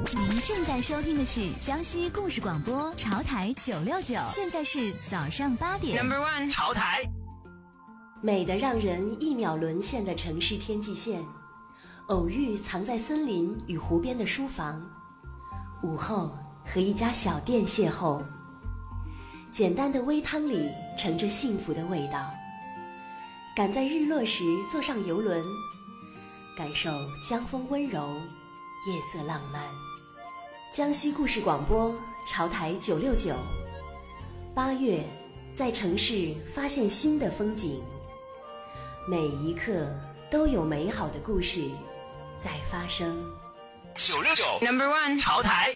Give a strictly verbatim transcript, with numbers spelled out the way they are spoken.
您正在收听的是江西故事广播潮台九六九，现在是早上八点。 Number one， 潮台。 美得让人一秒沦陷的城市天际线，偶遇藏在森林与湖边的书房，午后和一家小店邂逅，简单的微汤里盛着幸福的味道。赶在日落时坐上游轮，感受江风温柔，夜色浪漫。江西故事广播潮台九六九，八月在城市发现新的风景，每一刻都有美好的故事在发生。 九六九 Number one 潮台。